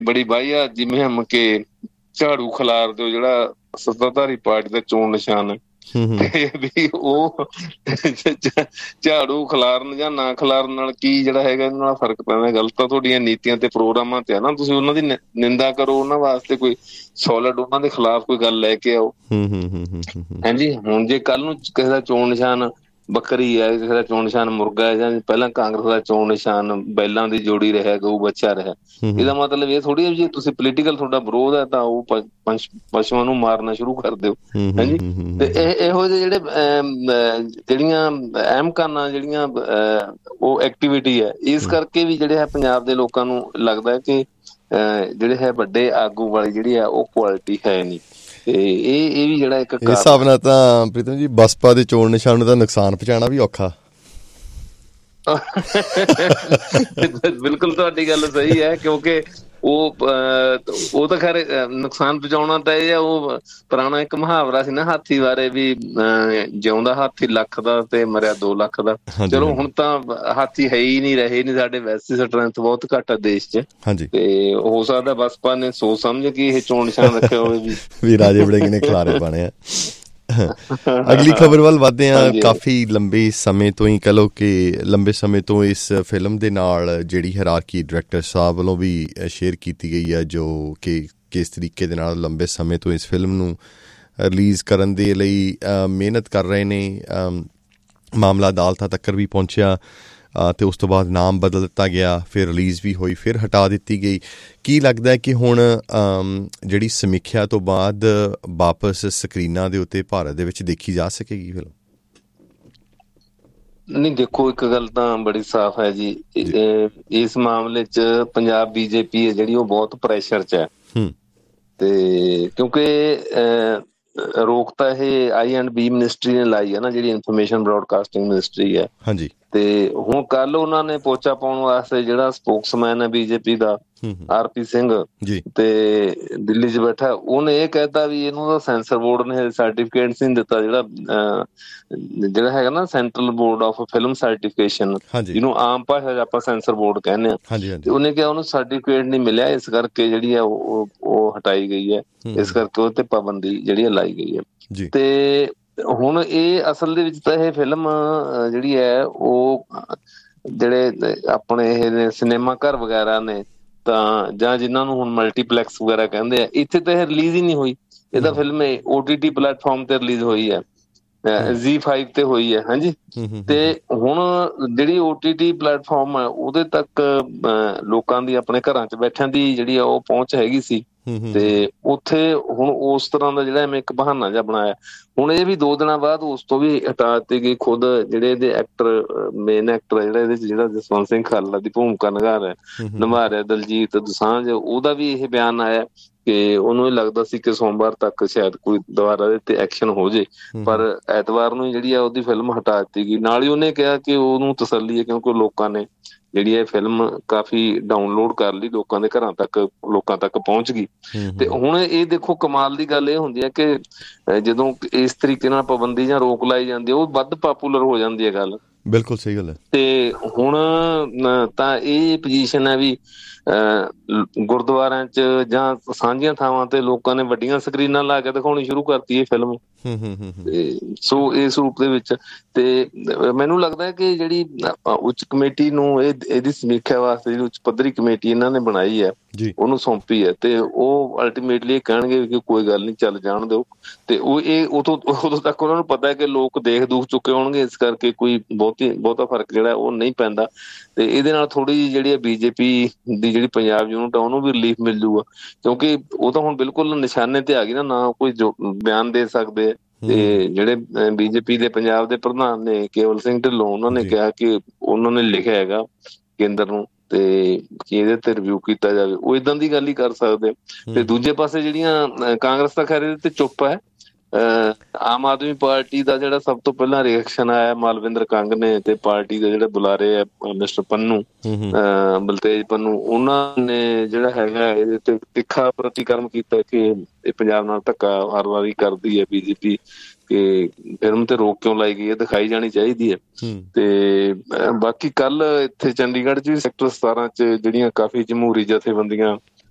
ਬੜੀ ਵਾਹੀਆ ਜੀ ਮੁਹਿੰਮ ਕਿ ਝਾੜੂ ਖਿਲਾਰ ਦਿਓ, ਜਿਹੜਾ ਸੱਤਾਧਾਰੀ ਪਾਰਟੀ ਦਾ ਚੋਣ ਨਿਸ਼ਾਨ ਹੈ। ਤੇ ਵੀ ਉਹ ਝਾੜੂ ਖਿਲਾਰਨ ਜਾਂ ਨਾ ਖਿਲਾਰਨ ਨਾਲ ਕੀ ਜਿਹੜਾ ਹੈਗਾ ਇਹਨਾਂ ਨਾਲ ਫਰਕ ਪੈਂਦਾ। ਗੱਲ ਤਾਂ ਤੁਹਾਡੀਆਂ ਨੀਤੀਆਂ ਤੇ ਪ੍ਰੋਗਰਾਮਾਂ ਤੇ ਆ ਨਾ, ਤੁਸੀਂ ਉਹਨਾਂ ਦੀ ਨਿੰਦਾ ਕਰੋ, ਉਹਨਾਂ ਵਾਸਤੇ ਕੋਈ ਸੋਲਿਡ ਉਹਨਾਂ ਦੇ ਖਿਲਾਫ ਕੋਈ ਗੱਲ ਲੈ ਕੇ ਆਓ। ਹਾਂਜੀ, ਹੁਣ ਜੇ ਕੱਲ ਨੂੰ ਕਿਸੇ ਦਾ ਚੋਣ ਨਿਸ਼ਾਨ ਬੱਕਰੀ ਹੈ, ਕਿਸੇ ਦਾ ਚੋਣ ਨਿਸ਼ਾਨ ਮੁਰਗਾ ਹੈ, ਜਾਂ ਪਹਿਲਾਂ ਕਾਂਗਰਸ ਦਾ ਚੋਣ ਨਿਸ਼ਾਨ ਬੈਲਾਂ ਦੀ ਜੋੜੀ ਰਿਹਾ, ਗਊ ਬੱਚਾ ਰਿਹਾ, ਇਹਦਾ ਮਤਲਬ ਇਹ ਥੋੜੀ ਹੈ ਜੇ ਤੁਸੀਂ ਪੋਲੀਟੀਕਲ ਤੁਹਾਡਾ ਵਿਰੋਧ ਹੈ ਤਾਂ ਉਹ ਪਸ਼ੂਆਂ ਨੂੰ ਮਾਰਨਾ ਸ਼ੁਰੂ ਕਰ ਦਿਓ। ਹਾਂਜੀ, ਤੇ ਇਹੋ ਜਿਹੇ ਜਿਹੜੇ ਜਿਹੜੀਆਂ ਅਹਿਮ ਕਾਨਾਂ ਜਿਹੜੀਆਂ ਉਹ ਐਕਟੀਵਿਟੀ ਹੈ, ਇਸ ਕਰਕੇ ਵੀ ਜਿਹੜੇ ਹੈ ਪੰਜਾਬ ਦੇ ਲੋਕਾਂ ਨੂੰ ਲੱਗਦਾ ਕਿ ਜਿਹੜੇ ਹੈ ਵੱਡੇ ਆਗੂ ਵਾਲੀ ਜਿਹੜੀ ਆ ਉਹ ਕੁਆਲਿਟੀ ਹੈ ਨਹੀਂ। ਤੇ ਇਹ ਵੀ ਜਿਹੜਾ ਇੱਕ ਹਿਸਾਬ ਨਾਲ ਤਾਂ ਪ੍ਰੀਤਮ ਜੀ ਬਸਪਾ ਦੇ ਚੋਣ ਨਿਸ਼ਾਨ ਨੂੰ ਤਾਂ ਨੁਕਸਾਨ ਪਹੁੰਚਾਉਣਾ ਵੀ ਔਖਾ। ਬਿਲਕੁਲ ਤੁਹਾਡੀ ਗੱਲ ਸਹੀ ਹੈ, ਕਿਉਂਕਿ ਉਹ ਤਾਂ ਖੈਰ ਨੁਕਸਾਨ ਪਹੁੰਚਾਉਣਾ ਤਾਂ ਇਹ ਆ। ਉਹ ਪੁਰਾਣਾ ਇੱਕ ਮੁਹਾਵਰਾ ਸੀ ਨਾ ਹਾਥੀ ਬਾਰੇ ਵੀ, ਜਿਉਂਦਾ ਹਾਥੀ ਲੱਖ ਦਾ ਤੇ ਮਰਿਆ 2 ਲੱਖ ਦਾ। ਚਲੋ ਹੁਣ ਤਾਂ ਹਾਥੀ ਹੈ ਹੀ ਨਹੀਂ ਰਹੇ ਨੇ ਸਾਡੇ, ਵੈਸੇ ਸਟਰੈਂਥ ਬਹੁਤ ਘੱਟ ਆ ਦੇਸ਼ 'ਚ। ਤੇ ਹੋ ਸਕਦਾ ਬਸਪਾ ਨੇ ਸੋਚ ਸਮਝ ਕੇ ਇਹ ਚੋਣ ਨਿਸ਼ਾਨ ਰੱਖਿਆ ਹੋਵੇ ਵੀ ਰਾਜੇ ਵੜਿੰਗ ਨੇ ਖਿਲਾਰੇ ਪਾਣੇ ਆ। ਅਗਲੀ ਖਬਰ ਵੱਲ ਵੱਧਦੇ ਹਾਂ। ਕਾਫੀ ਲੰਬੇ ਸਮੇਂ ਤੋਂ ਹੀ ਕਹਿ ਲਓ ਕਿ ਲੰਬੇ ਸਮੇਂ ਤੋਂ ਇਸ ਫਿਲਮ ਦੇ ਨਾਲ ਜਿਹੜੀ ਹਾਇਰਾਰਕੀ ਡਾਇਰੈਕਟਰ ਸਾਹਿਬ ਵੱਲੋਂ ਵੀ ਸ਼ੇਅਰ ਕੀਤੀ ਗਈ ਹੈ, ਜੋ ਕਿ ਕਿਸ ਤਰੀਕੇ ਦੇ ਨਾਲ ਲੰਬੇ ਸਮੇਂ ਤੋਂ ਇਸ ਫਿਲਮ ਨੂੰ ਰਿਲੀਜ਼ ਕਰਨ ਦੇ ਲਈ ਮਿਹਨਤ ਕਰ ਰਹੇ ਨੇ। ਮਾਮਲਾ ਅਦਾਲਤਾਂ ਤੱਕ ਵੀ ਪਹੁੰਚਿਆ ਅਤੇ ਉਸ ਤੋਂ ਬਾਅਦ ਨਾਮ ਬਦਲ ਦਿੱਤਾ ਗਿਆ, ਫਿਰ ਰਿਲੀਜ਼ ਵੀ ਹੋਈ, ਫਿਰ ਹਟਾ ਦਿੱਤੀ ਗਈ। ਕੀ ਲੱਗਦਾ ਹੈ ਕਿ ਹੁਣ ਜਿਹੜੀ ਸਮੀਖਿਆ ਤੋਂ ਬਾਅਦ ਵਾਪਸ ਸਕਰੀਨਾਂ ਦੇ ਉੱਤੇ ਭਾਰਤ ਦੇ ਵਿੱਚ ਦੇਖੀ ਜਾ ਸਕੇਗੀ ਫਿਲਮ? ਨਹੀਂ, ਦੇਖੋ ਇੱਕ ਗੱਲ ਤਾਂ ਬੜੀ ਸਾਫ਼ ਹੈ ਜੀ, ਇਸ ਮਾਮਲੇ 'ਚ ਪੰਜਾਬ BJP ਹੈ ਜਿਹੜੀ ਉਹ ਬਹੁਤ ਪ੍ਰੈਸ਼ਰ 'ਚ ਹੈ। ਤੇ ਕਿਉਂਕਿ ਰੋਕ ਤਾਂ ਇਹ I&B ਮਿਨਿਸਟਰੀ ਨੇ ਲਾਈ ਹੈ ਨਾ, ਜਿਹੜੀ ਇਨਫੋਰਮੇਸ਼ਨ ਬਰੋਡਕਾਸਟਿੰਗ ਮਿਨਿਸਟਰੀ ਹੈ। ਹਾਂਜੀ, ਤੇ ਹੁਣ ਕੱਲ ਉਹਨਾਂ ਨੇ ਪੋਚਾ ਪਾਉਣ ਵਾਸਤੇ ਜਿਹੜਾ ਸਪੋਕਸਮੈਨ ਹੈ BJP ਦਾ RP ਸਿੰਘ ਤੇ ਦਿੱਲੀ 'ਚ ਬੈਠਾ, ਉਹਨੇ ਇਹ ਕਹਿਤਾ ਵੀ ਇਹਨੂੰ ਤਾਂ ਸੈਂਸਰ ਬੋਰਡ ਨੇ ਸਰਟੀਫਿਕੇਟ ਨਹੀਂ ਦਿੱਤਾ, ਜਿਹੜਾ ਹੈਗਾ ਨਾ central board of film certification, ਜਿਹਨੂੰ ਆਮ ਭਾਸ਼ਾ 'ਚ ਆਪਾਂ ਸੈਂਸਰ ਬੋਰਡ ਕਹਿੰਦੇ ਹਾਂ। ਤੇ ਉਹਨੇ ਕਿਹਾ ਉਹਨੂੰ ਸਰਟੀਫਿਕੇਟ ਨਹੀਂ ਮਿਲਿਆ, ਇਸ ਕਰਕੇ ਜਿਹੜੀ ਆ ਉਹ ਹਟਾਈ ਗਈ ਹੈ, ਇਸ ਕਰਕੇ ਉਹ ਤੇ ਪਾਬੰਦੀ ਜਿਹੜੀ ਲਾਈ ਗਈ ਹੈ। ਤੇ ਹੁਣ ਇਹ ਅਸਲ ਦੇ ਵਿੱਚ ਤਾਂ ਇਹ ਫਿਲਮ ਜਿਹੜੀ ਹੈ ਉਹ ਜਿਹੜੇ ਆਪਣੇ ਇਹ ਸਿਨੇਮਾ ਘਰ ਵਗੈਰਾ ਨੇ ਤਾਂ, ਜਾਂ ਜਿਨ੍ਹਾਂ ਨੂੰ ਹੁਣ ਮਲਟੀਪਲੈਕਸ ਵਗੈਰਾ ਕਹਿੰਦੇ ਆ, ਇੱਥੇ ਤਾਂ ਇਹ ਰਿਲੀਜ਼ ਹੀ ਨਹੀਂ ਹੋਈ। ਇਹ ਤਾਂ ਫਿਲਮ OTT ਪਲੇਟਫਾਰਮ ਤੇ ਰਿਲੀਜ਼ ਹੋਈ ਹੈ, ZEE5 ਤੇ ਹੋਈ ਹੈ। ਹਾਂਜੀ, ਤੇ ਹੁਣ ਜਿਹੜੀ OTT ਪਲੇਟਫਾਰਮ ਹੈ ਉਹਦੇ ਤੱਕ ਲੋਕਾਂ ਦੀ ਆਪਣੇ ਘਰਾਂ 'ਚ ਬੈਠਿਆਂ ਦੀ ਜਿਹੜੀ ਆ ਉਹ ਪਹੁੰਚ ਹੈਗੀ ਸੀ। ਤੇ ਉੱਥੇ ਹੁਣ ਉਸ ਤਰ੍ਹਾਂ ਦਾ ਜਿਹੜਾ ਇੱਕ ਬਹਾਨਾ ਜਿਹਾ ਬਣਾਇਆ। ਹੁਣ ਇਹ ਵੀ 2 ਦਿਨਾਂ ਬਾਅਦ ਉਸ ਤੋਂ ਵੀ ਹਟਾ ਦਿੱਤੀ ਗਈ। ਖੁਦ ਜਿਹੜੇ ਇਹਦੇ ਮੇਨ ਐਕਟਰ ਜਿਹੜਾ ਇਹਦੇ 'ਚ ਜਿਹੜਾ ਜਸਵੰਤ ਸਿੰਘ ਖਾਲੜਾ ਦੀ ਭੂਮਿਕਾ ਨਿਭਾ ਰਿਹਾ ਦਲਜੀਤ ਦੋਸਾਂਝ, ਉਹਦਾ ਵੀ ਇਹ ਬਿਆਨ ਆਇਆ ਕਿ ਉਹਨੂੰ ਇਹ ਲੱਗਦਾ ਸੀ ਕਿ ਸੋਮਵਾਰ ਤੱਕ ਸ਼ਾਇਦ ਕੋਈ ਦੁਬਾਰਾ ਇਹਦੇ ਤੇ ਐਕਸ਼ਨ ਹੋ ਜੇ, ਪਰ ਐਤਵਾਰ ਨੂੰ ਜਿਹੜੀ ਆ ਉਹਦੀ ਫਿਲਮ ਹਟਾ ਦਿੱਤੀ ਗਈ। ਨਾਲ ਹੀ ਉਹਨੇ ਕਿਹਾ ਕਿ ਉਹਨੂੰ ਤਸੱਲੀ ਹੈ ਕਿਉਂਕਿ ਲੋਕਾਂ ਨੇ ਜਿਹੜੀ ਇਹ ਫਿਲਮ ਕਾਫੀ ਡਾਊਨਲੋਡ ਕਰ ਲਈ, ਲੋਕਾਂ ਦੇ ਘਰਾਂ ਤੱਕ ਲੋਕਾਂ ਤੱਕ ਪਹੁੰਚ ਗਈ। ਤੇ ਹੁਣ ਇਹ ਦੇਖੋ ਕਮਾਲ ਦੀ ਗੱਲ ਇਹ ਹੁੰਦੀ ਹੈ ਕਿ ਜਦੋਂ ਇਸ ਤਰੀਕੇ ਨਾਲ ਪਾਬੰਦੀ ਜਾਂ ਰੋਕ ਲਾਈ ਜਾਂਦੀ ਹੈ, ਉਹ ਵੱਧ ਪਾਪੂਲਰ ਹੋ ਜਾਂਦੀ ਹੈ ਗੱਲ। ਬਿਲਕੁਲ ਸਹੀ ਗੱਲ ਹੈ। ਤੇ ਹੁਣ ਤਾਂ ਇਹ ਪੋਜੀਸ਼ਨ ਹੈ ਵੀ ਗੁਰਦੁਆਰਿਆਂ 'ਚ ਜਾਂ ਸਾਂਝੀਆਂ ਥਾਵਾਂ ਤੇ ਲੋਕਾਂ ਨੇ ਵੱਡੀਆਂ ਸਕਰੀਨਾਂ ਲਾ ਕੇ ਦਿਖਾਉਣੀ ਸ਼ੁਰੂ ਕਰਤੀ ਇਹ ਫਿਲਮ। ਸੋ ਇਸ ਰੂਪ ਦੇ ਵਿੱਚ ਤੇ ਮੈਨੂੰ ਲੱਗਦਾ ਹੈ ਕਿ ਜਿਹੜੀ ਉੱਚ ਕਮੇਟੀ ਨੂੰ ਇਹਦੀ ਸਮੀਖਿਆ ਵਾਸਤੇ ਜਿਹੜੀ ਉੱਚ ਪੱਧਰੀ ਕਮੇਟੀ ਇਹਨਾਂ ਨੇ ਬਣਾਈ ਹੈ, ਉਹਨੂੰ ਸੌਂਪੀ ਹੈ, ਤੇ ਉਹ ਅਲਟੀਮੇਟਲੀ ਇਹ ਕਹਿਣਗੇ ਕਿ ਕੋਈ ਗੱਲ ਨਹੀਂ, ਚੱਲ ਜਾਣ ਦਿਓ। ਤੇ ਉਦੋਂ ਤੱਕ ਉਹਨਾਂ ਨੂੰ ਪਤਾ ਹੈ ਕਿ ਲੋਕ ਦੇਖ ਦੁਖ ਚੁੱਕੇ ਹੋਣਗੇ, ਇਸ ਕਰਕੇ ਕੋਈ ਬਹੁਤਾ ਫਰਕ ਜਿਹੜਾ ਉਹ ਨਹੀਂ ਪੈਂਦਾ। ਤੇ ਇਹਦੇ ਨਾਲ ਥੋੜੀ ਜਿਹੀ ਜਿਹੜੀ BJP ਦੀ ਜਿਹੜੀ ਪੰਜਾਬ ਯੂਨਿਟ ਆ ਉਹਨੂੰ ਵੀ ਰਿਲੀਫ ਮਿਲ ਜੂਗਾ, ਕਿਉਂਕਿ ਉਹ ਤਾਂ ਹੁਣ ਬਿਲਕੁਲ ਨਿਸ਼ਾਨੇ ਤੇ ਆ ਗਈ ਨਾ ਕੋਈ ਬਿਆਨ ਦੇ ਸਕਦੇ। ਤੇ ਜਿਹੜੇ BJP ਦੇ ਪੰਜਾਬ ਦੇ ਪ੍ਰਧਾਨ ਨੇ ਕੇਵਲ ਸਿੰਘ ਢਿੱਲੋਂ, ਉਹਨਾਂ ਨੇ ਕਿਹਾ ਕਿ ਉਹਨਾਂ ਨੇ ਲਿਖਿਆ ਹੈਗਾ ਕੇਂਦਰ ਨੂੰ ਤੇ ਕਿ ਇਹਦੇ ਤੇ ਰਿਵਿਊ ਕੀਤਾ ਜਾਵੇ, ਉਹ ਏਦਾਂ ਦੀ ਗੱਲ ਹੀ ਕਰ ਸਕਦੇ। ਤੇ ਦੂਜੇ ਪਾਸੇ ਜਿਹੜੀਆਂ ਕਾਂਗਰਸ ਤਾਂ ਖੈਰ ਇਹਦੇ ਤੇ ਚੁੱਪ ਹੈ। ਆਮ ਆਦਮੀ ਪਾਰਟੀ ਦਾ ਜਿਹੜਾ ਸਭ ਤੋਂ ਪਹਿਲਾਂ ਰਿਐਕਸ਼ਨ ਆਇਆ ਮਾਲਵਿੰਦਰ ਕੰਗ ਨੇ ਤੇ ਪਾਰਟੀ ਦੇ ਜਿਹੜੇ ਬੁਲਾਰੇ ਆ ਮਿਸਟਰ ਪੰਨੂ, ਬਲਤੇਜ ਪੰਨੂ, ਉਹਨਾਂ ਨੇ ਜਿਹੜਾ ਹੈਗਾ ਇਹਦੇ ਤੇ ਤਿੱਖਾ ਪ੍ਰਤੀਕਰਮ ਕੀਤਾ ਕਿ ਇਹ ਪੰਜਾਬ ਨਾਲ ਧੱਕਾ ਹਰ ਵਾਰੀ ਕਰਦੀ ਹੈ BJP, ਕਿ ਫਿਲਮ ਤੇ ਰੋਕ ਕਿਉਂ ਲਾਈ ਗਈ ਹੈ, ਦਿਖਾਈ ਜਾਣੀ ਚਾਹੀਦੀ ਹੈ। ਤੇ ਬਾਕੀ ਕੱਲ ਇੱਥੇ ਚੰਡੀਗੜ੍ਹ 'ਚ ਵੀ ਸੈਕਟਰ 17 'ਚ ਜਿਹੜੀਆਂ ਕਾਫੀ ਜਮਹੂਰੀ ਜਥੇਬੰਦੀਆਂ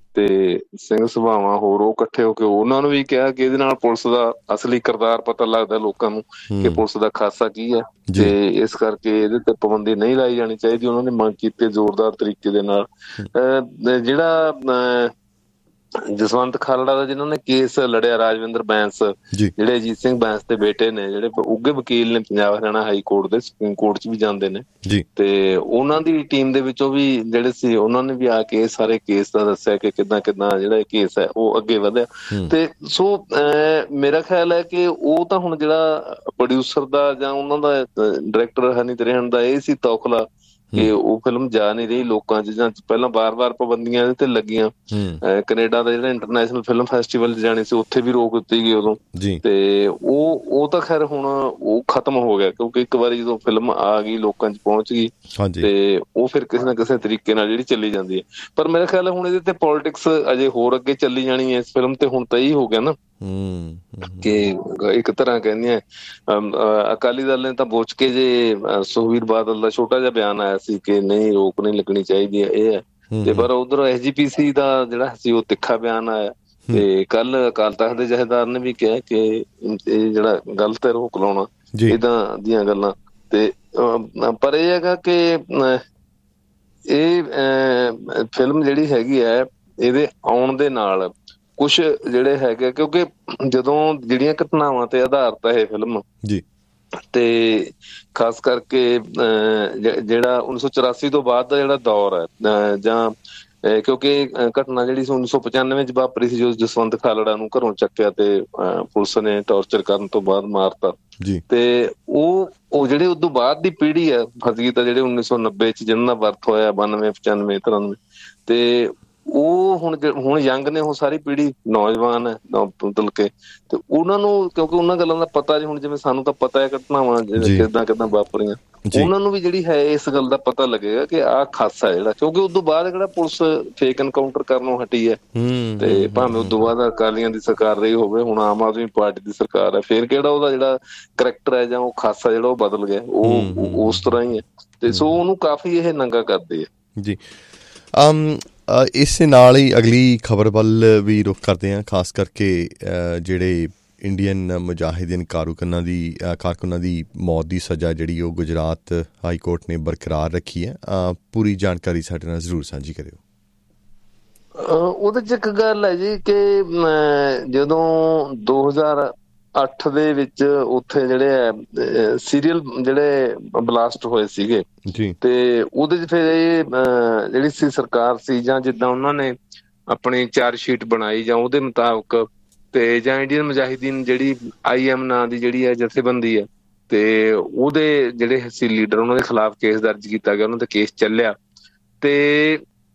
ਤੇ ਸਿੰਘ ਸਭਾਵਾਂ ਹੋਰ ਉਹ ਇਕੱਠੇ ਹੋ ਕੇ ਉਹਨਾਂ ਨੂੰ ਵੀ ਕਿਹਾ ਕਿ ਇਹਦੇ ਨਾਲ ਪੁਲਿਸ ਦਾ ਅਸਲੀ ਕਿਰਦਾਰ ਪਤਾ ਲੱਗਦਾ ਲੋਕਾਂ ਨੂੰ ਕਿ ਪੁਲਿਸ ਦਾ ਖਾਸਾ ਕੀ ਹੈ, ਤੇ ਇਸ ਕਰਕੇ ਇਹਦੇ ਤੇ ਪਾਬੰਦੀ ਨਹੀਂ ਲਾਈ ਜਾਣੀ ਚਾਹੀਦੀ। ਉਹਨਾਂ ਨੇ ਮੰਗ ਕੀਤੀ ਜ਼ੋਰਦਾਰ ਤਰੀਕੇ ਦੇ ਨਾਲ। ਜਿਹੜਾ ਜਸਵੰਤ ਖਾਲੜਾ ਦਾ ਜਿਹਨਾਂ ਨੇ ਕੇਸ ਲੜਿਆ, ਰਾਜਵਿੰਦਰ ਬੈਂਸ, ਜਿਹੜੇ ਅਜੀਤ ਸਿੰਘ ਬੈਂਸ ਦੇ ਬੇਟੇ ਨੇ, ਜਿਹੜੇ ਉੱਘੇ ਵਕੀਲ ਨੇ ਪੰਜਾਬ ਹਰਿਆਣਾ ਹਾਈ ਕੋਰਟ ਦੇ, ਸੁਪਰੀਮ ਕੋਰਟ 'ਚ ਵੀ ਜਾਂਦੇ ਨੇ, ਤੇ ਉਹਨਾਂ ਦੀ ਟੀਮ ਦੇ ਵਿੱਚੋਂ ਵੀ ਜਿਹੜੇ ਸੀ ਉਹਨਾਂ ਨੇ ਵੀ ਆ ਕੇ ਸਾਰੇ ਕੇਸ ਦਾ ਦੱਸਿਆ ਕਿ ਕਿੱਦਾਂ ਕਿੱਦਾਂ ਜਿਹੜਾ ਇਹ ਕੇਸ ਹੈ ਉਹ ਅੱਗੇ ਵਧਿਆ। ਤੇ ਸੋ ਮੇਰਾ ਖਿਆਲ ਹੈ ਕਿ ਉਹ ਤਾਂ ਹੁਣ ਜਿਹੜਾ ਪ੍ਰੋਡਿਊਸਰ ਦਾ ਜਾਂ ਉਹਨਾਂ ਦਾ ਡਾਇਰੈਕਟਰ ਹਨੀ ਤਰੇਹਨ ਦਾ ਇਹ ਸੀ ਤੌਖਲਾ ਕਿ ਉਹ ਫਿਲਮ ਜਾ ਨਹੀਂ ਰਹੀ ਲੋਕਾਂ 'ਚ, ਜਾਂ ਪਹਿਲਾਂ ਵਾਰ-ਵਾਰ ਪਾਬੰਦੀਆਂ ਇਹਦੇ ਤੇ ਲੱਗੀਆਂ। ਕੈਨੇਡਾ ਦਾ ਜਿਹੜਾ ਇੰਟਰਨੈਸ਼ਨਲ ਫਿਲਮ ਫੈਸਟੀਵਲ ਜਾਣੀ ਸੀ ਉੱਥੇ ਵੀ ਰੋਕ ਦਿੱਤੀ ਗਈ ਉਦੋਂ, ਤੇ ਉਹ ਤਾਂ ਖੈਰ ਹੁਣ ਉਹ ਖਤਮ ਹੋ ਗਿਆ ਕਿਉਂਕਿ ਇੱਕ ਵਾਰੀ ਜਦੋਂ ਫਿਲਮ ਆ ਗਈ ਲੋਕਾਂ 'ਚ ਪਹੁੰਚ ਗਈ ਤੇ ਉਹ ਫਿਰ ਕਿਸੇ ਨਾ ਕਿਸੇ ਤਰੀਕੇ ਨਾਲ ਜਿਹੜੀ ਚੱਲੀ ਜਾਂਦੀ ਹੈ। ਪਰ ਮੇਰਾ ਖਿਆਲ ਹੈ ਹੁਣ ਇਹਦੇ ਤੇ ਪੋਲੀਟਿਕਸ ਅਜੇ ਹੋਰ ਅੱਗੇ ਚੱਲੀ ਜਾਣੀ ਹੈ ਇਸ ਫਿਲਮ ਤੇ। ਹੁਣ ਤਾਂ ਇਹੀ ਹੋ ਗਿਆ ਨਾ ਕਿ ਇੱਕ ਤਰ੍ਹਾਂ ਕਹਿੰਦੀਆਂ ਅਕਾਲੀ ਦਲ ਨੇ ਤਾਂ ਬੋਚ ਕੇ ਜੇ ਸੁਖਬੀਰ ਬਾਦਲ ਦਾ ਛੋਟਾ ਜਿਹਾ ਬਿਆਨ ਆਇਆ ਸੀ ਕਿ ਨਹੀਂ ਰੋਕ ਨਹੀਂ ਲੱਗਣੀ ਚਾਹੀਦੀ ਹੈ, ਇਹ ਹੈ, ਤੇ ਪਰ ਉਧਰ SGPC ਦਾ ਜਿਹੜਾ ਸੀ ਉਹ ਤਿੱਖਾ ਬਿਆਨ ਆਇਆ। ਤੇ ਕੱਲ ਅਕਾਲ ਤਖ਼ਤ ਦੇ ਜਥੇਦਾਰ ਨੇ ਵੀ ਕਿਹਾ ਕਿ ਇਹ ਜਿਹੜਾ ਗਲਤ ਹੈ ਰੋਕ ਲਾਉਣਾ ਏਦਾਂ ਦੀਆਂ ਗੱਲਾਂ। ਤੇ ਪਰ ਇਹ ਹੈਗਾ ਕਿ ਇਹ ਫਿਲਮ ਜਿਹੜੀ ਹੈਗੀ ਹੈ ਇਹਦੇ ਆਉਣ ਦੇ ਨਾਲ ਕੁਛ ਜਿਹੜੇ ਹੈਗੇ, ਕਿਉਂਕਿ ਜਦੋਂ ਜਿਹੜੀਆਂ ਘਟਨਾਵਾਂ ਤੇ ਆਧਾਰਿਤ ਹੈ ਇਹ ਫਿਲਮ, ਤੇ ਖਾਸ ਕਰਕੇ ਜਿਹੜਾ 1984 ਤੋਂ ਬਾਅਦ ਦਾ ਜਿਹੜਾ ਦੌਰ ਹੈ, ਜਾਂ ਕਿਉਂਕਿ ਘਟਨਾ ਜਿਹੜੀ ਸੀ 1995 ਚ ਵਾਪਰੀ ਸੀ ਜਦੋਂ ਜਸਵੰਤ ਖਾਲੜਾ ਨੂੰ ਘਰੋਂ ਚੱਕਿਆ ਤੇ ਪੁਲਿਸ ਨੇ ਟੌਰਚਰ ਕਰਨ ਤੋਂ ਬਾਅਦ ਮਾਰਤਾ। ਤੇ ਉਹ ਜਿਹੜੇ ਉਦੋਂ ਬਾਅਦ ਦੀ ਪੀੜ੍ਹੀ ਹੈ ਫਸੀ ਤਾਂ ਜਿਹੜੇ 1990 ਚ ਜਿਹਨਾਂ ਦਾ ਬਰਥ ਹੋਇਆ 92, 95, 93, ਤੇ ਉਹ ਹੁਣ ਯੰਗ ਨੇ, ਉਹ ਸਾਰੀ ਪੀੜ੍ਹੀ ਨੌਜਵਾਨ ਹੈ ਮਤਲਬ ਕੇ, ਤੇ ਉਹਨਾਂ ਨੂੰ ਕਿਉਂਕਿ ਉਹਨਾਂ ਗੱਲਾਂ ਦਾ ਪਤਾ ਜੀ, ਹੁਣ ਜਿਵੇਂ ਸਾਨੂੰ ਤਾਂ ਪਤਾ ਹੈ ਘਟਨਾਵਾਂ ਕਿੱਦਾਂ ਵਾਪਰੀਆਂ, ਉਹਨਾਂ ਨੂੰ ਵੀ ਜਿਹੜੀ ਹੈ ਇਸ ਗੱਲ ਦਾ ਪਤਾ ਲੱਗੇਗਾ ਕਿ ਆਹ ਖਾਸਾ ਜਿਹੜਾ, ਕਿਉਂਕਿ ਉਦੋਂ ਬਾਅਦ ਜਿਹੜਾ ਪੁਲਿਸ ਫੇਕ ਐਨਕਾਊਂਟਰ ਕਰਨੋਂ ਹਟੀ ਹੈ, ਤੇ ਭਾਵੇਂ ਉਦੋਂ ਬਾਅਦ ਅਕਾਲੀਆਂ ਦੀ ਸਰਕਾਰ ਰਹੀ ਹੋਵੇ, ਹੁਣ ਆਮ ਆਦਮੀ ਪਾਰਟੀ ਦੀ ਸਰਕਾਰ ਹੈ, ਫੇਰ ਕਿਹੜਾ ਉਹਦਾ ਜਿਹੜਾ ਕਰੈਕਟਰ ਹੈ ਜਾਂ ਉਹ ਖਾਸਾ ਜਿਹੜਾ ਉਹ ਬਦਲ ਗਿਆ, ਉਹ ਉਸ ਤਰ੍ਹਾਂ ਹੀ ਹੈ। ਤੇ ਸੋ ਉਹਨੂੰ ਕਾਫੀ ਇਹ ਨੰਗਾ ਕਰਦੇ ਆ ਜੀ। ਇਸ ਨਾਲ ਹੀ ਅਗਲੀ ਖਬਰ ਵੱਲ ਵੀ ਰੁਖ ਕਰਦੇ ਹਾਂ, ਖਾਸ ਕਰਕੇ ਜਿਹੜੇ ਇੰਡੀਅਨ ਮੁਜਾਹਿਦੀਨ ਕਾਰਕੁਨਾਂ ਦੀ ਮੌਤ ਦੀ ਸਜ਼ਾ ਜਿਹੜੀ ਉਹ ਗੁਜਰਾਤ ਹਾਈ ਕੋਰਟ ਨੇ ਬਰਕਰਾਰ ਰੱਖੀ ਹੈ। ਪੂਰੀ ਜਾਣਕਾਰੀ ਸਾਡੇ ਨਾਲ ਜ਼ਰੂਰ ਸਾਂਝੀ ਕਰਿਓ। ਉਹਦੇ 'ਚ ਇੱਕ ਗੱਲ ਹੈ ਜੀ ਕਿ ਜਦੋਂ 2008 ਦੇ ਵਿੱਚ ਉੱਥੇ ਜਿਹੜੇ ਸੀਰੀਅਲ ਜਿਹੜੇ ਬਲਾਸਟ ਹੋਏ ਸੀਗੇ, ਤੇ ਉਹਦੇ 'ਚ ਫਿਰ ਇਹ ਜਿਹੜੀ ਸੀ ਸਰਕਾਰ ਸੀ, ਜਾਂ ਜਿੱਦਾਂ ਉਹਨਾਂ ਨੇ ਆਪਣੀ ਚਾਰਜ ਸ਼ੀਟ ਬਣਾਈ ਜਾਂ ਉਹਦੇ ਮੁਤਾਬਕ, ਤੇ ਜਾਂ ਇੰਡੀਅਨ ਮੁਜਾਹਿਦੀਨ ਜਿਹੜੀ IM ਨਾਂ ਦੀ ਜਿਹੜੀ ਹੈ ਜਥੇਬੰਦੀ ਹੈ, ਤੇ ਉਹਦੇ ਜਿਹੜੇ ਸੀ ਲੀਡਰ, ਉਹਨਾਂ ਦੇ ਖਿਲਾਫ ਕੇਸ ਦਰਜ ਕੀਤਾ ਗਿਆ, ਉਹਨਾਂ ਦਾ ਕੇਸ ਚੱਲਿਆ, ਤੇ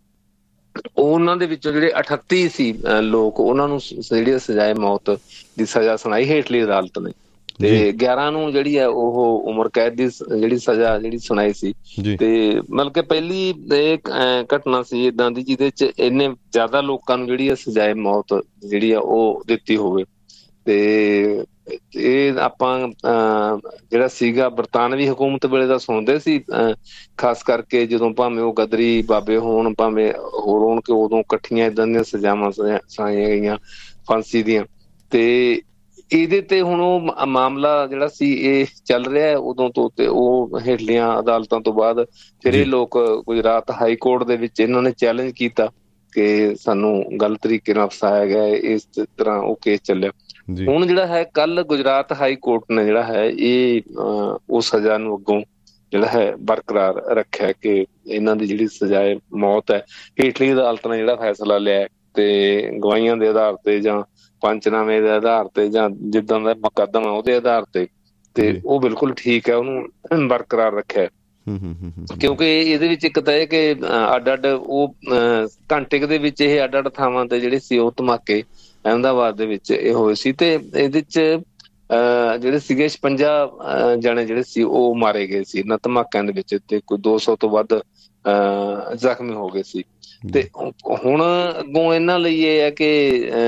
ਉਹਨਾਂ ਦੇ ਵਿੱਚੋਂ ਜਿਹੜੇ 38 ਸੀ ਲੋਕ, ਉਹਨਾਂ ਨੂੰ ਜਿਹੜੀ ਸਜ਼ਾਏ ਮੌਤ ਦੀ ਸਜ਼ਾ ਸੁਣਾਈ ਹੇਠਲੀ ਅਦਾਲਤ ਨੇ, ਤੇ 11 ਨੂੰ ਜਿਹੜੀ ਹੈ ਉਹ ਉਮਰ ਕੈਦ ਦੀ ਜਿਹੜੀ ਸਜ਼ਾ ਜਿਹੜੀ ਸੁਣਾਈ ਸੀ। ਤੇ ਮਤਲਬ ਕਿ ਪਹਿਲੀ ਇਹ ਘਟਨਾ ਸੀ ਏਦਾਂ ਦੀ ਜਿਹਦੇ ਚ ਇੰਨੇ ਜ਼ਿਆਦਾ ਲੋਕਾਂ ਨੂੰ ਜਿਹੜੀ ਹੈ ਸਜ਼ਾਏ ਮੌਤ ਜਿਹੜੀ ਆ ਉਹ ਦਿੱਤੀ ਹੋਵੇ। ਤੇ ਇਹ ਆਪਾਂ ਜਿਹੜਾ ਸੀਗਾ ਬਰਤਾਨਵੀ ਹਕੂਮਤ ਵੇਲੇ ਦਾ ਸੁਣਦੇ ਸੀ, ਖਾਸ ਕਰਕੇ ਜਦੋਂ ਭਾਵੇਂ ਉਹ ਗਦਰੀ ਬਾਬੇ ਹੋਣ ਭਾਵੇਂ ਹੋਰ ਹੋਣ, ਕਿ ਉਦੋਂ ਇਕੱਠੀਆਂ ਏਦਾਂ ਦੀਆਂ ਸਜ਼ਾਵਾਂ ਸੁਣਾਈਆਂ ਗਈਆਂ ਫਾਂਸੀ ਦੀਆਂ। ਤੇ ਇਹਦੇ ਤੇ ਹੁਣ ਉਹ ਮਾਮਲਾ ਜਿਹੜਾ ਸੀ ਇਹ ਚੱਲ ਰਿਹਾ ਉਦੋਂ ਤੋਂ, ਤੇ ਉਹ ਹੇਠਲੀਆਂ ਅਦਾਲਤਾਂ ਤੋਂ ਬਾਅਦ ਫਿਰ ਇਹ ਲੋਕ ਗੁਜਰਾਤ ਹਾਈ ਕੋਰਟ ਦੇ ਵਿੱਚ ਇਹਨਾਂ ਨੇ ਚੈਲੰਜ ਕੀਤਾ ਕਿ ਸਾਨੂੰ ਗਲਤ ਤਰੀਕੇ ਨਾਲ ਫਸਾਇਆ ਗਿਆ, ਇਸ ਤਰ੍ਹਾਂ ਉਹ ਕੇਸ ਚੱਲਿਆ। ਹੁਣ ਜਿਹੜਾ ਹੈ ਕੱਲ ਗੁਜਰਾਤ ਹਾਈ ਕੋਰਟ ਨੇ ਜਿਹੜਾ ਹੈ ਇਹ ਉਹ ਸਜ਼ਾ ਨੂੰ ਅੱਗੋਂ ਜਿਹੜਾ ਹੈ ਬਰਕਰਾਰ ਰੱਖਿਆ ਕਿ ਇਹਨਾਂ ਦੀ ਜਿਹੜੀ ਸਜ਼ਾਏ ਮੌਤ ਹੈ, ਹੇਠਲੀ ਅਦਾਲਤ ਨੇ ਜਿਹੜਾ ਫੈਸਲਾ ਲਿਆ, ਤੇ ਗਵਾਹੀਆਂ ਦੇ ਆਧਾਰ ਤੇ ਜਾਂ ਪੰਚਨਾਮੇ ਦੇ ਆਧਾਰ ਤੇ ਜਾਂ ਜਿੱਦਾਂ ਦਾ ਮੁਕੱਦਮਾ ਉਹਦੇ ਆਧਾਰ ਤੇ ਉਹ ਬਿਲਕੁਲ ਠੀਕ ਹੈ, ਉਹਨੂੰ ਬਰਕਰਾਰ ਰੱਖਿਆ। ਕਿਉਂਕਿ ਇਹਦੇ ਵਿੱਚ ਇੱਕ ਤਾਂ ਇਹ ਕਿ ਅੱਡ-ਅੱਡ ਉਹ ਘੰਟੇ ਦੇ ਵਿੱਚ ਇਹ ਅੱਡ-ਅੱਡ ਥਾਵਾਂ ਤੇ ਜਿਹੜੇ ਸੀ ਉਹ ਧਮਾਕੇ ਅਹਿਮਦਾਬਾਦ ਦੇ ਵਿੱਚ ਇਹ ਹੋਏ ਸੀ, ਤੇ ਇਹਦੇ ਚ ਜਿਹੜੇ ਸੀਗੇ 56 ਜਣੇ ਜਿਹੜੇ ਸੀ ਉਹ ਮਾਰੇ ਗਏ ਸੀ ਇਹਨਾਂ ਧਮਾਕਿਆਂ ਦੇ ਵਿੱਚ, ਤੇ ਕੋਈ 200 ਤੋਂ ਵੱਧ ਜ਼ਖਮੀ ਹੋ ਗਏ ਸੀ। ਤੇ ਹੁਣ ਅੱਗੋਂ ਇਹਨਾਂ ਲਈ ਇਹ ਹੈ ਕਿ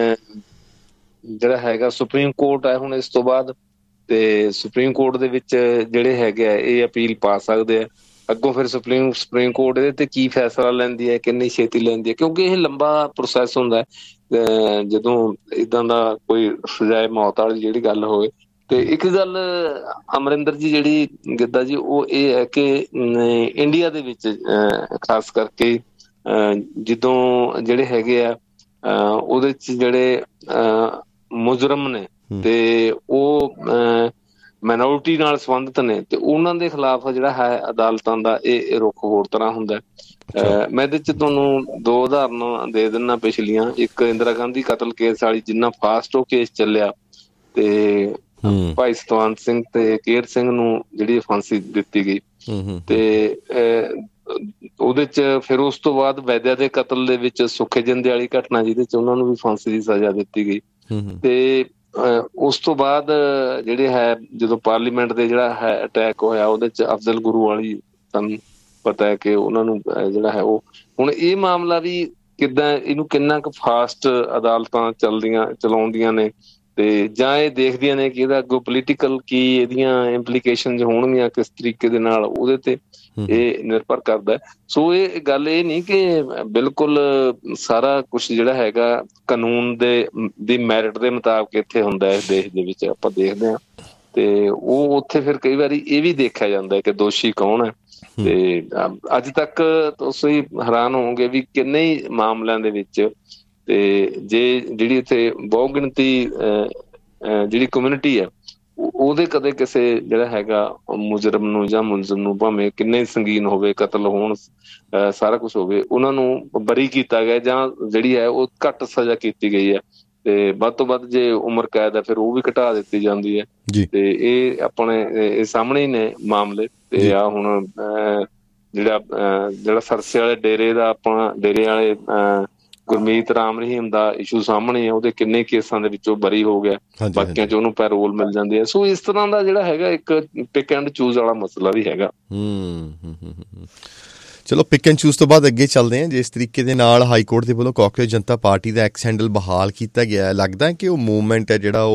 ਜਿਹੜਾ ਹੈਗਾ ਸੁਪਰੀਮ ਕੋਰਟ ਹੈ ਹੁਣ ਇਸ ਤੋਂ ਬਾਅਦ, ਤੇ ਸੁਪਰੀਮ ਕੋਰਟ ਦੇ ਵਿੱਚ ਜਿਹੜੇ ਹੈਗੇ ਆ ਇਹ ਅਪੀਲ ਪਾ ਸਕਦੇ ਆ, ਅੱਗੋਂ ਫਿਰ ਸੁਪਰੀਮ ਕੋਰਟ ਇਹਦੇ ਤੇ ਕੀ ਫੈਸਲਾ ਲੈਂਦੀ ਹੈ, ਕਿੰਨੀ ਛੇਤੀ ਲੈਂਦੀ ਹੈ, ਕਿਉਂਕਿ ਇਹ ਲੰਬਾ ਪ੍ਰੋਸੈਸ ਹੁੰਦਾ ਜਦੋਂ ਇੱਦਾਂ ਦਾ ਕੋਈ ਸਜ਼ਾਏ ਮੌਤ ਵਾਲੀ ਜਿਹੜੀ ਗੱਲ ਹੋਵੇ। ਤੇ ਇੱਕ ਗੱਲ ਅਮਰਿੰਦਰ ਜੀ ਜਿਹੜੀ ਗਿੱਧਾ ਜੀ, ਉਹ ਇਹ ਹੈ ਕਿ ਇੰਡੀਆ ਦੇ ਵਿੱਚ ਖਾਸ ਕਰਕੇ ਜਦੋਂ ਜਿਹੜੇ ਹੈਗੇ ਆ ਉਹਦੇ ਚ ਜਿਹੜੇ ਮੁਜਰਮ ਨੇ ਤੇ ਉਹ ਮਾਈਨੋਰਿਟੀ ਨਾਲ ਸੰਬੰਧਿਤ ਨੇ, ਤੇ ਉਹਨਾਂ ਦੇ ਖਿਲਾਫ ਜਿਹੜਾ ਹੈ ਅਦਾਲਤਾਂ ਦਾ ਇਹ ਰੁਖ ਹੋਰ ਤਰ੍ਹਾਂ ਹੁੰਦਾ। ਮੈਂ ਇਹਦੇ ਚ ਤੁਹਾਨੂੰ 2 ਉਦਾਹਰਨਾਂ ਦੇ ਦਿੰਦਾ ਪਿਛਲੀਆਂ। ਇੱਕ ਇੰਦਰਾ ਗਾਂਧੀ ਕਤਲ ਕੇਸ ਵਾਲੀ, ਜਿੰਨਾ ਫਾਸਟ ਉਹ ਕੇਸ ਚੱਲਿਆ, ਤੇ ਭਾਈ ਸਤਵੰਤ ਸਿੰਘ ਤੇ ਕੇਹਰ ਸਿੰਘ ਨੂੰ ਜਿਹੜੀ ਫਾਂਸੀ ਦਿੱਤੀ ਗਈ। ਤੇ ਉਹਦੇ ਚ ਫਿਰ ਉਸ ਤੋਂ ਬਾਅਦ ਵੈਦਿਆ ਦੇ ਕਤਲ ਦੇ ਵਿੱਚ ਸੁੱਖੇ ਜਿੰਦੇ ਵਾਲੀ ਘਟਨਾ, ਜਿਹਦੇ ਚ ਉਹਨਾਂ ਨੂੰ ਵੀ ਫਾਂਸੀ ਦੀ ਸਜ਼ਾ ਦਿੱਤੀ ਗਈ। ਤੇ ਉਸ ਤੋਂ ਬਾਅਦ ਜਿਹੜੇ ਹੈ ਜਦੋਂ ਪਾਰਲੀਮੈਂਟ ਦੇ ਜਿਹੜਾ ਹੈ ਅਟੈਕ ਹੋਇਆ, ਉਹਦੇ ਚ ਅਫਜ਼ਲ ਗੁਰੂ ਵਾਲੀ, ਤੁਹਾਨੂੰ ਪਤਾ ਹੈ ਕਿ ਉਹਨਾਂ ਨੂੰ ਜਿਹੜਾ ਹੈ ਉਹ ਹੁਣ ਇਹ ਮਾਮਲਾ ਵੀ ਕਿੱਦਾਂ, ਇਹਨੂੰ ਕਿੰਨਾ ਕੁ ਫਾਸਟ ਅਦਾਲਤਾਂ ਚਲਾਉਂਦੀਆਂ ਨੇ, ਤੇ ਜਾਂ ਇਹ ਦੇਖਦੀਆਂ ਨੇ ਕਿ ਇਹਦਾ ਅੱਗੋਂ ਪੋਲੀਟੀਕਲ ਕੀ ਇਹਦੀਆਂ ਇੰਪਲੀਕੇਸ਼ਨ ਹੋਣਗੀਆਂ ਕਿਸ ਤਰੀਕੇ ਦੇ ਨਾਲ, ਉਹਦੇ ਤੇ ਇਹ ਨਿਰਭਰ ਕਰਦਾ। ਸੋ ਇਹ ਗੱਲ ਇਹ ਨਹੀਂ ਕਿ ਬਿਲਕੁਲ ਸਾਰਾ ਕੁਛ ਜਿਹੜਾ ਹੈਗਾ ਕਾਨੂੰਨ ਦੀ ਮੈਰਿਟ ਦੇ ਮੁਤਾਬਕ ਇੱਥੇ ਹੁੰਦਾ ਇਸ ਦੇਸ਼ ਦੇ ਵਿੱਚ, ਆਪਾਂ ਦੇਖਦੇ ਹਾਂ। ਤੇ ਉਹ ਉੱਥੇ ਫਿਰ ਕਈ ਵਾਰੀ ਇਹ ਵੀ ਦੇਖਿਆ ਜਾਂਦਾ ਕਿ ਦੋਸ਼ੀ ਕੌਣ ਹੈ। ਤੇ ਅੱਜ ਤੱਕ ਤੁਸੀਂ ਹੈਰਾਨ ਹੋਵੋਗੇ ਵੀ ਕਿੰਨੇ ਹੀ ਮਾਮਲਿਆਂ ਦੇ ਵਿੱਚ, ਤੇ ਜਿਹੜੀ ਇੱਥੇ ਬਹੁ ਗਿਣਤੀ ਜਿਹੜੀ ਕਮਿਊਨਿਟੀ ਹੈ, ਉਹਦੇ ਕਦੇ ਕਿਸੇ ਜਿਹੜਾ ਹੈਗਾ ਮੁਜਰਮ ਨੂੰ ਜਾਂ ਮੁਲਜ਼ਮ ਨੂੰ, ਭਾਵੇਂ ਕਿੰਨੇ ਸੰਗੀਨ ਹੋਵੇ, ਕਤਲ ਹੋਣ, ਸਾਰਾ ਕੁਛ ਹੋਵੇ, ਉਹਨਾਂ ਨੂੰ ਬਰੀ ਕੀਤਾ ਗਿਆ ਜਾਂ ਜਿਹੜੀ ਹੈ ਉਹ ਘੱਟ ਸਜ਼ਾ ਕੀਤੀ ਗਈ ਹੈ। ਤੇ ਵੱਧ ਤੋਂ ਵੱਧ ਜੇ ਉਮਰ ਕੈਦ ਹੈ ਫਿਰ ਉਹ ਵੀ ਘਟਾ ਦਿੱਤੀ ਜਾਂਦੀ ਹੈ। ਤੇ ਇਹ ਆਪਣੇ ਇਹ ਸਾਹਮਣੇ ਹੀ ਨੇ ਮਾਮਲੇ। ਤੇ ਆ ਹੁਣ ਜਿਹੜਾ ਸਰਸੇ ਵਾਲੇ ਡੇਰੇ ਦਾ, ਆਪਣਾ ਡੇਰੇ ਵਾਲੇ ਗੁਰਮੀਤ ਰਾਮ ਰਹੀਮ ਦਾ ਇਸ਼ੂ ਸਾਹਮਣੇ ਹੈ, ਉਹਦੇ ਕਿੰਨੇ ਕੇਸਾਂ ਦੇ ਵਿੱਚੋਂ ਬਰੀ ਹੋ ਗਿਆ, ਬਾਕੀਆਂ ਚ ਉਹਨੂੰ ਪੈਰੋਲ ਮਿਲ ਜਾਂਦੀ ਹੈ। ਸੋ ਇਸ ਤਰ੍ਹਾਂ ਦਾ ਜਿਹੜਾ ਹੈਗਾ ਇੱਕ ਪਿਕ ਐਂਡ ਚੂਜ਼ ਵਾਲਾ ਮਸਲਾ ਵੀ ਹੈਗਾ। ਚਲੋ ਪਿਕ ਐਂਡ ਚੂਜ਼ ਤੋਂ ਬਾਅਦ ਅੱਗੇ ਚੱਲਦੇ ਹਾਂ। ਜਿਸ ਤਰੀਕੇ ਦੇ ਨਾਲ ਹਾਈ ਕੋਰਟ ਦੇ ਵੱਲੋਂ ਕਾਕਰੋਚ ਜਨਤਾ ਪਾਰਟੀ ਦਾ ਐਕਸ ਹੈਂਡਲ ਬਹਾਲ ਕੀਤਾ ਗਿਆ, ਲੱਗਦਾ ਕਿ ਉਹ ਮੂਵਮੈਂਟ ਹੈ ਜਿਹੜਾ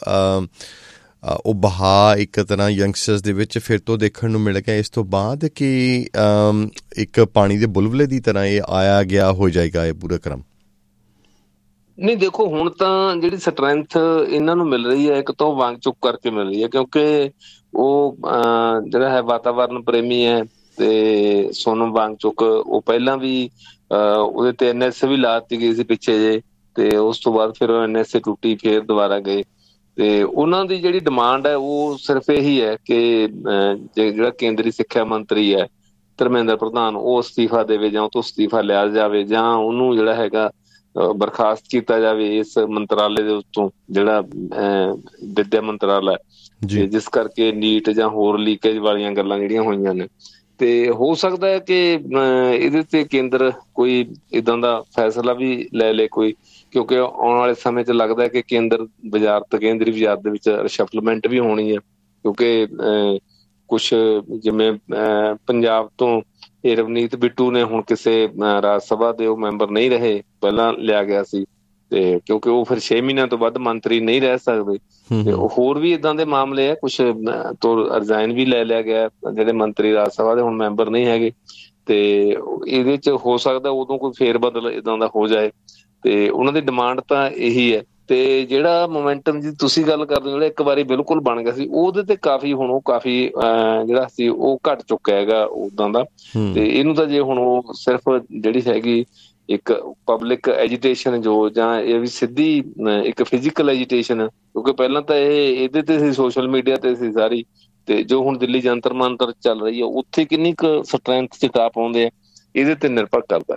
ਉਹ ਬਹਾ ਇੱਕ ਤਰ੍ਹਾਂ ਯੰਗਸਟਰਸ ਦੇ ਵਿੱਚ ਫਿਰ ਤੋਂ ਦੇਖਣ ਨੂੰ ਮਿਲ ਗਿਆ ਇਸ ਤੋਂ ਬਾਅਦ ਕਿ ਇੱਕ ਪਾਣੀ ਦੇ ਬੁਲਬੁਲੇ ਦੀ ਤਰ੍ਹਾਂ ਇਹ ਆਇਆ ਗਿਆ ਹੋ ਜਾਏਗਾ ਇਹ ਪੂਰਾ ਕ੍ਰਮ? ਨਹੀਂ, ਦੇਖੋ ਹੁਣ ਤਾਂ ਜਿਹੜੀ ਸਟਰੈਂਥ ਇਹਨਾਂ ਨੂੰ ਮਿਲ ਰਹੀ ਹੈ, ਇੱਕ ਤਾਂ ਵਾਂਗ ਚੁੱਕ ਕਰਕੇ ਮਿਲ ਰਹੀ ਹੈ, ਕਿਉਂਕਿ ਉਹ ਜਿਹੜਾ ਹੈ ਵਾਤਾਵਰਨ ਪ੍ਰੇਮੀ ਹੈ। ਤੇ ਸੋਨਮ ਵਾਂਗਚੁਕ ਉਹ ਪਹਿਲਾਂ ਵੀ ਉਹਦੇ ਤੇ NSA ਵੀ ਲਾ ਦਿੱਤੀ ਗਈ ਸੀ ਪਿੱਛੇ ਜੇ, ਤੇ ਉਸ ਤੋਂ ਬਾਅਦ ਫਿਰ NSA ਟੁੱਟੀ, ਫੇਰ ਦੁਬਾਰਾ ਗਏ। ਤੇ ਉਹਨਾਂ ਦੀ ਜਿਹੜੀ ਡਿਮਾਂਡ ਹੈ ਉਹ ਸਿਰਫ ਇਹੀ ਹੈ ਕਿ ਜਿਹੜਾ ਕੇਂਦਰੀ ਸਿੱਖਿਆ ਮੰਤਰੀ ਹੈ ਧਰਮਿੰਦਰ ਪ੍ਰਧਾਨ, ਉਹ ਅਸਤੀਫਾ ਦੇਵੇ ਜਾਂ ਉਹ ਤੋਂ ਅਸਤੀਫਾ ਲਿਆ ਜਾਵੇ, ਜਾਂ ਉਹਨੂੰ ਜਿਹੜਾ ਹੈਗਾ ਬਰਖਾਸਤ ਕੀਤਾ ਜਾਵੇ ਇਸ ਮੰਤਰਾਲੇ ਦੇ ਉੱਤੋਂ, ਜਿਹੜਾ ਵਿੱਦਿਆ ਮੰਤਰਾਲਾ, ਜਿਸ ਕਰਕੇ ਨੀਟ ਜਾਂ ਹੋਰ ਲੀਕੇਜ ਵਾਲੀਆਂ ਗੱਲਾਂ ਜਿਹੜੀਆਂ ਹੋਈਆਂ ਨੇ। ਤੇ ਹੋ ਸਕਦਾ ਹੈ ਕਿ ਇਹਦੇ ਤੇ ਕੇਂਦਰ ਕੋਈ ਏਦਾਂ ਦਾ ਫੈਸਲਾ ਵੀ ਲੈ ਲੇ ਕੋਈ, ਕਿਉਂਕਿ ਆਉਣ ਵਾਲੇ ਸਮੇਂ 'ਚ ਲੱਗਦਾ ਹੈ ਕਿ ਕੇਂਦਰੀ ਵਜ਼ਾਰਤ ਦੇ ਵਿੱਚ ਰਿਸ਼ਫਲਮੈਂਟ ਵੀ ਹੋਣੀ ਹੈ, ਕਿਉਂਕਿ ਕੁਛ ਜਿਵੇਂ ਪੰਜਾਬ ਤੋਂ ਇਹ ਰਵਨੀਤ ਬਿੱਟੂ ਨੇ ਹੁਣ ਕਿਸੇ ਰਾਜ ਸਭਾ ਦੇ ਉਹ ਮੈਂਬਰ ਨਹੀਂ ਰਹੇ, ਪਹਿਲਾਂ ਲਿਆ ਗਿਆ ਸੀ, ਤੇ ਕਿਉਂਕਿ ਉਹ ਫਿਰ 6 ਮਹੀਨਿਆਂ ਤੋਂ ਵੱਧ ਮੰਤਰੀ ਨਹੀਂ ਰਹਿ ਸਕਦੇ। ਤੇ ਹੋਰ ਵੀ ਏਦਾਂ ਦੇ ਮਾਮਲੇ ਆ, ਕੁਛ ਤੋਂ ਰਿਜ਼ਾਈਨ ਵੀ ਲੈ ਲਿਆ ਗਿਆ, ਜਿਹੜੇ ਮੰਤਰੀ ਰਾਜ ਸਭਾ ਦੇ ਹੁਣ ਮੈਂਬਰ ਨਹੀਂ ਹੈਗੇ। ਤੇ ਇਹਦੇ 'ਚ ਹੋ ਸਕਦਾ ਉਦੋਂ ਕੋਈ ਫੇਰ ਬਦਲ ਏਦਾਂ ਦਾ ਹੋ ਜਾਏ। ਤੇ ਉਹਨਾਂ ਦੀ ਡਿਮਾਂਡ ਤਾਂ ਇਹੀ ਹੈ। ਤੇ ਜਿਹੜਾ ਮੋਮੈਂਟਮ ਦੀ ਤੁਸੀਂ ਗੱਲ ਕਰਦੇ ਹੋ, ਜਿਹੜਾ ਇੱਕ ਵਾਰੀ ਬਿਲਕੁਲ ਬਣ ਗਿਆ ਸੀ, ਉਹਦੇ ਤੇ ਕਾਫੀ ਹੁਣ ਉਹ ਕਾਫੀ ਜਿਹੜਾ ਸੀ ਉਹ ਘੱਟ ਚੁੱਕਿਆ ਹੈਗਾ ਉਦਾਂ ਦਾ। ਤੇ ਇਹਨੂੰ ਤਾਂ ਜੇ ਹੁਣ ਉਹ ਸਿਰਫ ਜਿਹੜੀ ਹੈਗੀ ਇੱਕ ਪਬਲਿਕ ਐਜੀਟੇਸ਼ਨ ਜੋ, ਜਾਂ ਇਹ ਵੀ ਸਿੱਧੀ ਇੱਕ ਫਿਜ਼ੀਕਲ ਐਜੀਟੇਸ਼ਨ, ਕਿਉਂਕਿ ਪਹਿਲਾਂ ਤਾਂ ਇਹਦੇ ਤੇ ਸੀ, ਸੋਸ਼ਲ ਮੀਡੀਆ ਤੇ ਸੀ ਸਾਰੀ, ਤੇ ਜੋ ਹੁਣ ਦਿੱਲੀ ਜੰਤਰ ਮੰਤਰ ਚੱਲ ਰਹੀ ਹੈ ਉੱਥੇ ਕਿੰਨੀ ਕੁ ਸਟਰੈਂਥ ਚ ਟਾਪ ਆਉਂਦੇ ਆ, ਇਹਦੇ ਤੇ ਨਿਰਭਰ ਕਰਦਾ।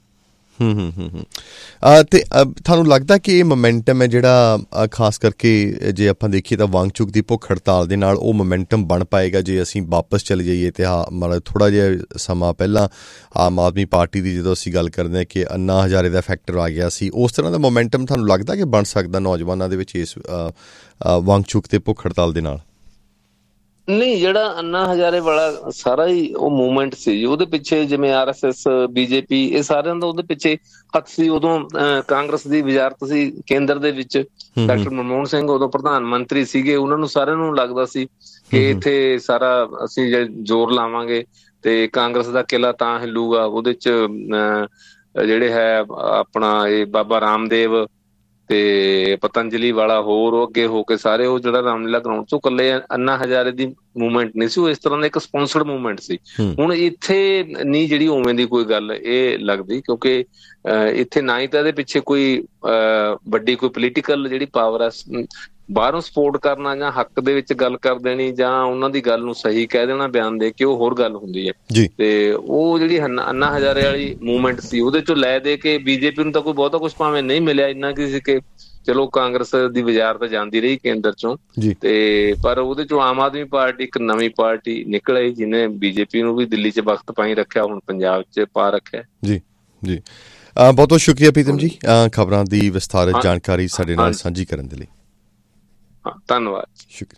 ਤੇ ਤੁਹਾਨੂੰ ਲੱਗਦਾ ਕਿ ਇਹ ਮੋਮੈਂਟਮ ਹੈ ਜਿਹੜਾ ਖਾਸ ਕਰਕੇ ਜੇ ਆਪਾਂ ਦੇਖੀਏ ਤਾਂ ਵਾਂਗਚੁਕ ਦੀ ਭੁੱਖ ਹੜਤਾਲ ਦੇ ਨਾਲ ਉਹ ਮੋਮੈਂਟਮ ਬਣ ਪਾਏਗਾ? ਜੇ ਅਸੀਂ ਵਾਪਸ ਚਲੇ ਜਾਈਏ ਤੇ ਮਤਲਬ ਥੋੜ੍ਹਾ ਜਿਹਾ ਸਮਾਂ ਪਹਿਲਾਂ ਆਮ ਆਦਮੀ ਪਾਰਟੀ ਦੀ ਜਦੋਂ ਅਸੀਂ ਗੱਲ ਕਰਦੇ ਹਾਂ ਕਿ ਅੰਨਾ ਹਜ਼ਾਰੇ ਦਾ ਫੈਕਟਰ ਆ ਗਿਆ ਸੀ, ਉਸ ਤਰ੍ਹਾਂ ਦਾ ਮੋਮੈਂਟਮ ਤੁਹਾਨੂੰ ਲੱਗਦਾ ਕਿ ਬਣ ਸਕਦਾ ਨੌਜਵਾਨਾਂ ਦੇ ਵਿੱਚ ਇਸ ਵਾਂਗਚੁਕ ਤੇ ਭੁੱਖ ਹੜਤਾਲ ਦੇ ਨਾਲ? ਨਹੀਂ, ਜਿਹੜਾ ਅੰਨਾ ਹਜ਼ਾਰੇ ਵਾਲਾ ਸਾਰਾ ਹੀ ਉਹ ਮੂਵਮੈਂਟ ਸੀ, ਉਹਦੇ ਪਿੱਛੇ ਜਿਵੇਂ RSS BJP ਇਹ ਸਾਰਿਆਂ ਦਾ ਉਹਦੇ ਪਿੱਛੇ ਹੱਥ ਸੀ। ਉਦੋਂ ਕਾਂਗਰਸ ਦੀ ਵਜ਼ਾਰਤ ਸੀ ਕੇਂਦਰ ਦੇ ਵਿੱਚ, ਡਾਕਟਰ ਮਨਮੋਹਨ ਸਿੰਘ ਉਦੋਂ ਪ੍ਰਧਾਨ ਮੰਤਰੀ ਸੀਗੇ, ਉਹਨਾਂ ਨੂੰ ਸਾਰਿਆਂ ਨੂੰ ਲੱਗਦਾ ਸੀ ਕਿ ਇੱਥੇ ਸਾਰਾ ਅਸੀਂ ਜੇ ਜ਼ੋਰ ਲਾਵਾਂਗੇ ਤੇ ਕਾਂਗਰਸ ਦਾ ਕਿਲਾ ਤਾਂ ਹਿੱਲੂਗਾ, ਉਹਦੇ 'ਚ ਜਿਹੜੇ ਹੈ ਆਪਣਾ ਇਹ ਬਾਬਾ ਰਾਮਦੇਵ ਤੇ ਪਤੰਜਲੀ ਵਾਲਾ ਹੋਰ ਅੱਗੇ ਹੋ ਕੇ ਸਾਰੇ ਉਹ ਜਿਹੜਾ ਰਾਮਲੀਲਾ ਗਰਾਊਂਡ 'ਚੋਂ ਇਕੱਲੇ ਅੰਨਾ ਹਜ਼ਾਰੇ ਦੀ ਮੂਵਮੈਂਟ ਨਹੀਂ ਸੀ, ਉਹ ਇਸ ਤਰ੍ਹਾਂ ਦਾ ਇੱਕ ਸਪੌਂਸਰਡ ਮੂਵਮੈਂਟ ਸੀ। ਹੁਣ ਇੱਥੇ ਨਹੀਂ ਜਿਹੜੀ ਉਵੇਂ ਦੀ ਕੋਈ ਗੱਲ ਇਹ ਲੱਗਦੀ, ਕਿਉਂਕਿ ਇੱਥੇ ਨਾ ਹੀ ਤਾਂ ਇਹਦੇ ਪਿੱਛੇ ਕੋਈ ਵੱਡੀ ਕੋਈ ਪੋਲੀਟੀਕਲ ਜਿਹੜੀ ਪਾਵਰ ਆ ਬਾਹਰੋਂ ਸਪੋਰਟ ਕਰਨਾ ਜਾਂ ਹੱਕ ਦੇ ਵਿੱਚ ਗੱਲ ਕਰ ਦੇਣੀ ਜਾਂ ਉਹਨਾਂ ਦੀ ਗੱਲ ਨੂੰ ਸਹੀ ਕਹਿ ਦੇਣਾ ਬਿਆਨ ਦੇ ਕੇ, ਉਹ ਹੋਰ ਗੱਲ ਹੁੰਦੀ ਹੈ। ਤੇ ਉਹ ਜਿਹੜੀ ਅੰਨਾ ਹਜ਼ਾਰੇ ਵਾਲੀ ਮੂਵਮੈਂਟ ਸੀ ਉਹਦੇ ਚੋਂ ਲੈ ਦੇ ਕੇ ਬੀਜੇਪੀ ਨੂੰ ਤਾਂ ਕੋਈ ਬਹੁਤਾ ਕੁਛ ਭਾਵੇਂ ਨਹੀਂ ਮਿਲਿਆ, ਇੰਨਾ ਕੀ ਸੀ ਕਿ ਚਲੋ ਕਾਂਗਰਸ ਦੀ ਵਜ਼ਾਰਤ ਜਾਂਦੀ ਰਹੀ ਕੇਂਦਰ ਚੋਂ, ਤੇ ਪਰ ਉਹਦੇ ਚੋਂ ਆਮ ਆਦਮੀ ਪਾਰਟੀ ਇੱਕ ਨਵੀਂ ਪਾਰਟੀ ਨਿਕਲ ਆਈ ਜਿਹਨੇ ਬੀਜੇਪੀ ਨੂੰ ਵੀ ਦਿੱਲੀ 'ਚ ਵਕਤ ਪਾਈ ਰੱਖਿਆ, ਹੁਣ ਪੰਜਾਬ 'ਚ ਪਾ ਰੱਖਿਆ। ਜੀ ਜੀ, ਬਹੁਤ ਬਹੁਤ ਸ਼ੁਕਰੀਆ ਪ੍ਰੀਤਮ ਜੀ, ਖਬਰਾਂ ਦੀ ਵਿਸਥਾਰਤ ਜਾਣਕਾਰੀ ਸਾਡੇ ਨਾਲ ਸਾਂਝੀ ਕਰਨ ਦੇ ਲਈ। ਧੰਨਵਾਦ, ਸ਼ੁਕਰੀਆ।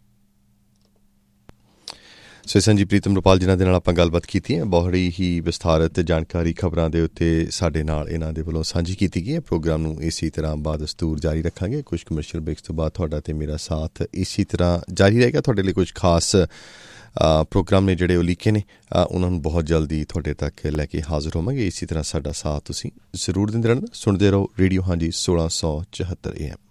ਸੋ ਸੰਜੀ ਪ੍ਰੀਤਮ ਰੁਪਾਲ ਜਿਨ੍ਹਾਂ ਦੇ ਨਾਲ ਆਪਾਂ ਗੱਲਬਾਤ ਕੀਤੀ ਹੈ, ਬਹੁਤ ਹੀ ਵਿਸਥਾਰਤ ਜਾਣਕਾਰੀ ਖਬਰਾਂ ਦੇ ਉੱਤੇ ਸਾਡੇ ਨਾਲ ਇਹਨਾਂ ਦੇ ਵੱਲੋਂ ਸਾਂਝੀ ਕੀਤੀ ਗਈ ਹੈ। ਪ੍ਰੋਗਰਾਮ ਨੂੰ ਇਸੇ ਤਰ੍ਹਾਂ ਬਾਦਸਤੂਰ ਜਾਰੀ ਰੱਖਾਂਗੇ। ਕੁਝ ਕਮਰਸ਼ੀਅਲ ਬ੍ਰੇਕਸ ਤੋਂ ਬਾਅਦ ਤੁਹਾਡਾ ਤੇ ਮੇਰਾ ਸਾਥ ਇਸੇ ਤਰ੍ਹਾਂ ਜਾਰੀ ਰਹੇਗਾ। ਤੁਹਾਡੇ ਲਈ ਕੁਝ ਖਾਸ ਪ੍ਰੋਗਰਾਮ ਨੇ ਜਿਹੜੇ ਉਲੀਕੇ ਨੇ, ਉਹਨਾਂ ਨੂੰ ਬਹੁਤ ਜਲਦੀ ਤੁਹਾਡੇ ਤੱਕ ਲੈ ਕੇ ਹਾਜ਼ਰ ਹੋਵਾਂਗੇ। ਇਸੇ ਤਰ੍ਹਾਂ ਸਾਡਾ ਸਾਥ ਤੁਸੀਂ ਜ਼ਰੂਰ ਦਿੰਦੇ ਰਹਿਣਾ। ਸੁਣਦੇ ਰਹੋ ਰੇਡੀਓ ਹਾਂਜੀ 1674 AM।